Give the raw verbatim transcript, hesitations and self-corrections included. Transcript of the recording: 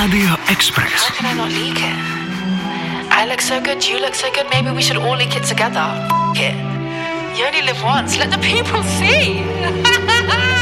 Radio Express. How can I not leak it? I look so good, you look so good, maybe we should all leak it together. F- it. You only live once, let the people see.